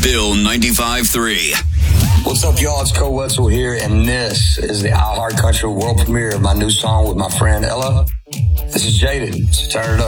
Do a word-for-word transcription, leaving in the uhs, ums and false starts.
Bill ninety-five three. What's up, y'all? It's Cole Wetzel here, and this is the iHeart Country world premiere of my new song with my friend Ella. This is Jaded, so turn it up.